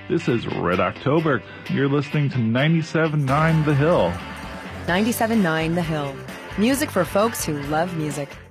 This is Red October. You're listening to 97.9 The Hill. 97.9 The Hill. Music for folks who love music.